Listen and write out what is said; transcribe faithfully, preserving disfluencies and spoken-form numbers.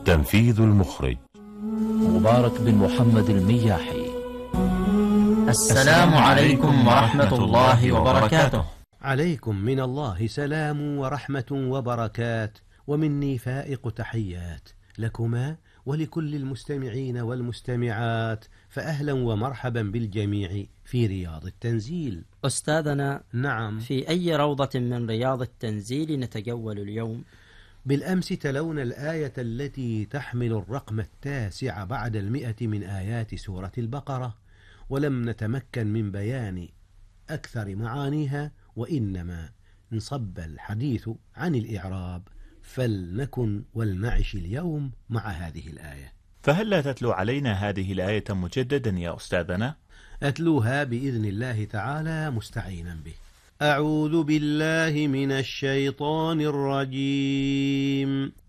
تنفيذ المخرج مبارك بن محمد المياحي. السلام عليكم ورحمة الله وبركاته. عليكم من الله سلام ورحمة وبركات، ومني فائق تحيات لكما ولكل المستمعين والمستمعات، فأهلا ومرحبا بالجميع في رياض التنزيل. أستاذنا، نعم، في أي روضة من رياض التنزيل نتجول اليوم؟ بالأمس تلونا الآية التي تحمل الرقم التاسع بعد المئة من آيات سورة البقرة، ولم نتمكن من بيان أكثر معانيها، وإنما انصب الحديث عن الإعراب، فلنكن ولنعش اليوم مع هذه الآية. فهل لا تتلو علينا هذه الآية مجددا يا أستاذنا؟ أتلوها بإذن الله تعالى مستعينا به. أعوذ بالله من الشيطان الرجيم.